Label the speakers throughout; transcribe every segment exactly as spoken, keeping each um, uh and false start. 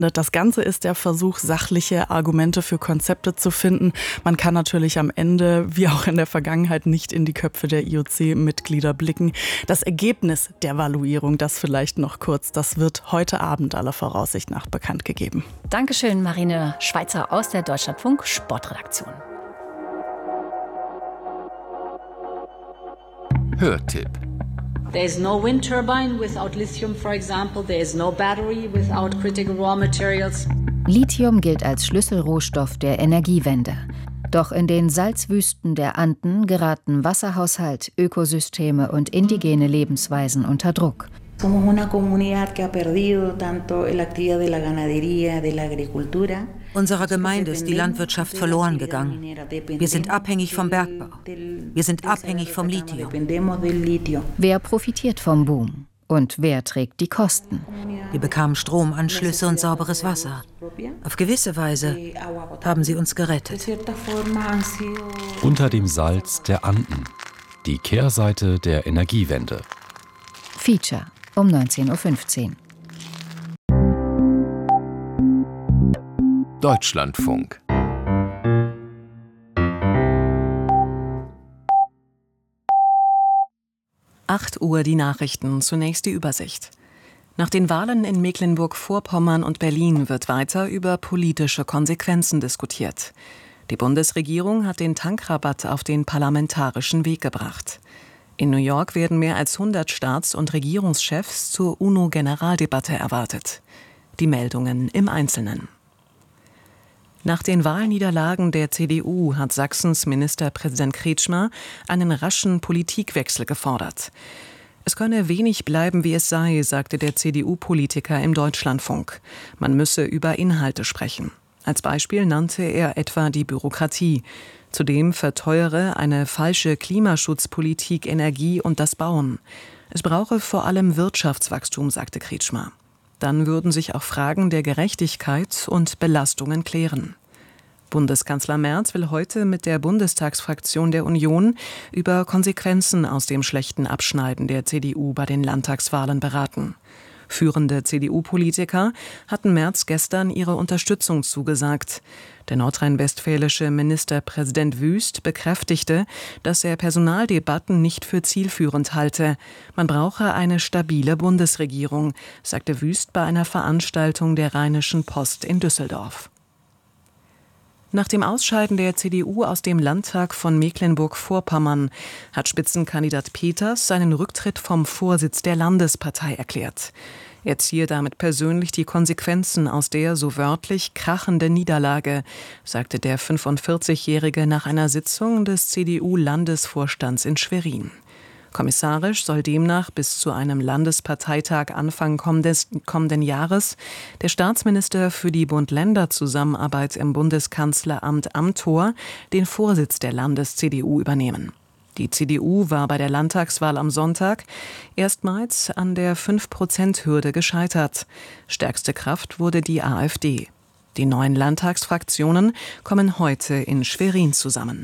Speaker 1: Das Ganze ist der Versuch, sachliche Argumente für Konzepte zu finden. Man kann natürlich am Ende, wie auch in der Vergangenheit, nicht in die Köpfe der I O C-Mitglieder blicken. Das Ergebnis der Valuierung, das vielleicht noch kurz, das wird heute Abend aller Voraussicht nach bekannt gegeben.
Speaker 2: Dankeschön, Marine Schweizer aus der Deutschlandfunk Sportredaktion.
Speaker 3: Hörtipp.
Speaker 4: There is no wind turbine without lithium, for example. There is no battery without critical raw materials.
Speaker 5: Lithium gilt als Schlüsselrohstoff der Energiewende. Doch in den Salzwüsten der Anden geraten Wasserhaushalt, Ökosysteme und indigene Lebensweisen unter Druck.
Speaker 6: Somos una comunidad que ha perdido tanto la actividad de la ganadería, de la agricultura.
Speaker 7: Unserer Gemeinde ist die Landwirtschaft verloren gegangen. Wir sind abhängig vom Bergbau. Wir sind abhängig vom Lithium.
Speaker 5: Wer profitiert vom Boom? Und wer trägt die Kosten?
Speaker 7: Wir bekamen Stromanschlüsse und sauberes Wasser. Auf gewisse Weise haben sie uns gerettet.
Speaker 3: Unter dem Salz der Anden. Die Kehrseite der Energiewende.
Speaker 5: Feature um neunzehn Uhr fünfzehn.
Speaker 3: Deutschlandfunk.
Speaker 8: acht Uhr die Nachrichten, zunächst die Übersicht. Nach den Wahlen in Mecklenburg-Vorpommern und Berlin wird weiter über politische Konsequenzen diskutiert. Die Bundesregierung hat den Tankrabatt auf den parlamentarischen Weg gebracht. In New York werden mehr als hundert Staats- und Regierungschefs zur UNO-Generaldebatte erwartet. Die Meldungen im Einzelnen. Nach den Wahlniederlagen der C D U hat Sachsens Ministerpräsident Kretschmer einen raschen Politikwechsel gefordert. Es könne wenig bleiben, wie es sei, sagte der C D U-Politiker im Deutschlandfunk. Man müsse über Inhalte sprechen. Als Beispiel nannte er etwa die Bürokratie. Zudem verteuere eine falsche Klimaschutzpolitik Energie und das Bauen. Es brauche vor allem Wirtschaftswachstum, sagte Kretschmer. Dann würden sich auch Fragen der Gerechtigkeit und Belastungen klären. Bundeskanzler Merz will heute mit der Bundestagsfraktion der Union über Konsequenzen aus dem schlechten Abschneiden der C D U bei den Landtagswahlen beraten. Führende C D U-Politiker hatten Merz gestern ihre Unterstützung zugesagt. Der nordrhein-westfälische Ministerpräsident Wüst bekräftigte, dass er Personaldebatten nicht für zielführend halte. Man brauche eine stabile Bundesregierung, sagte Wüst bei einer Veranstaltung der Rheinischen Post in Düsseldorf. Nach dem Ausscheiden der C D U aus dem Landtag von Mecklenburg-Vorpommern hat Spitzenkandidat Peters seinen Rücktritt vom Vorsitz der Landespartei erklärt. Er ziehe damit persönlich die Konsequenzen aus der so wörtlich krachenden Niederlage, sagte der fünfundvierzigjährige nach einer Sitzung des C D U-Landesvorstands in Schwerin. Kommissarisch soll demnach bis zu einem Landesparteitag Anfang kommendes, kommenden Jahres der Staatsminister für die Bund-Länder-Zusammenarbeit im Bundeskanzleramt Amthor den Vorsitz der Landes-C D U übernehmen. Die C D U war bei der Landtagswahl am Sonntag erstmals an der fünf Prozent Hürde gescheitert. Stärkste Kraft wurde die AfD. Die neuen Landtagsfraktionen kommen heute in Schwerin zusammen.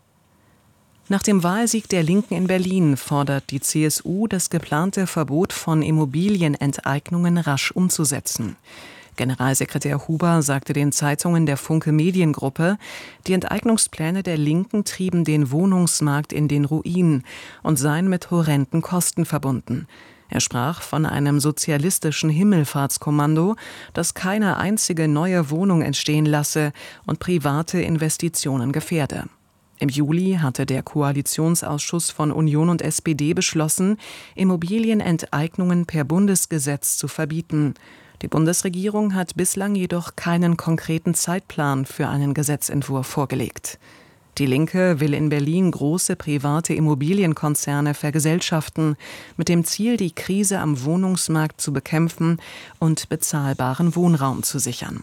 Speaker 8: Nach dem Wahlsieg der Linken in Berlin fordert die C S U, das geplante Verbot von Immobilienenteignungen rasch umzusetzen. Generalsekretär Huber sagte den Zeitungen der Funke Mediengruppe, die Enteignungspläne der Linken trieben den Wohnungsmarkt in den Ruin und seien mit horrenden Kosten verbunden. Er sprach von einem sozialistischen Himmelfahrtskommando, das keine einzige neue Wohnung entstehen lasse und private Investitionen gefährde. Im Juli hatte der Koalitionsausschuss von Union und S P D beschlossen, Immobilienenteignungen per Bundesgesetz zu verbieten. Die Bundesregierung hat bislang jedoch keinen konkreten Zeitplan für einen Gesetzentwurf vorgelegt. Die Linke will in Berlin große private Immobilienkonzerne vergesellschaften, mit dem Ziel, die Krise am Wohnungsmarkt zu bekämpfen und bezahlbaren Wohnraum zu sichern.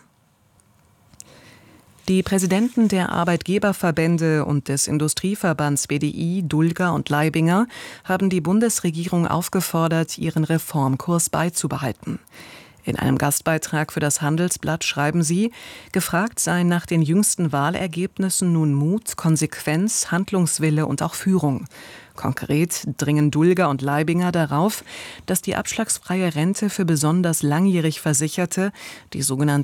Speaker 8: Die Präsidenten der Arbeitgeberverbände und des Industrieverbands B D I, Dulger und Leibinger, haben die Bundesregierung aufgefordert, ihren Reformkurs beizubehalten. In einem Gastbeitrag für das Handelsblatt schreiben sie, gefragt seien nach den jüngsten Wahlergebnissen nun Mut, Konsequenz, Handlungswille und auch Führung. Konkret dringen Dulger und Leibinger darauf, dass die abschlagsfreie Rente für besonders langjährig Versicherte, die sogenannte